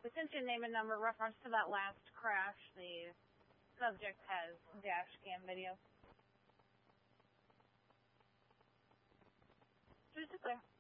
Since your name and number reference to that last crash, the subject has dash cam video. Just clear.